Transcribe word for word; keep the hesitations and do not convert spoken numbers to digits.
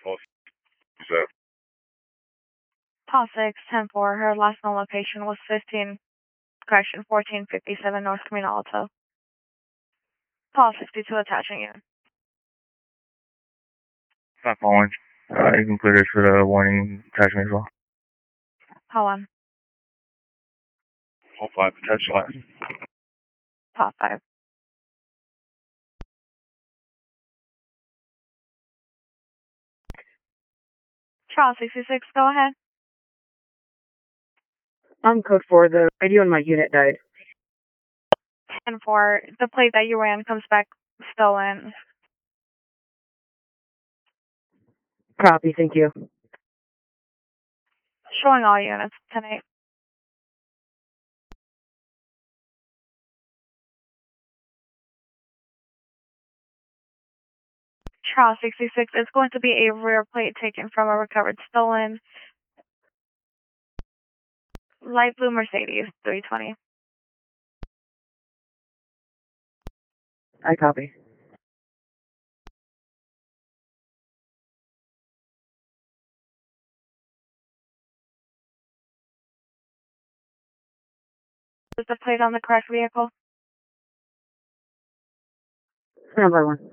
Pulse six. Pulse six, ten four. Her last known location was fifteen, correction, fourteen fifty-seven North Camino Alto. Pulse sixty-two attaching you. Stop following. Uh, you can clear this for the warning attachment as well. Hold on. Pulse five, attach last. Pulse five. Charles sixty-six, go ahead. I'm code four. The radio in my unit died. ten four. The plate that you ran comes back stolen. Copy, thank you. Showing all units, ten eight. Charles sixty-six, it's going to be a rear plate taken from a recovered stolen light blue Mercedes three twenty. I copy. Is the plate on the correct vehicle? Stand by one.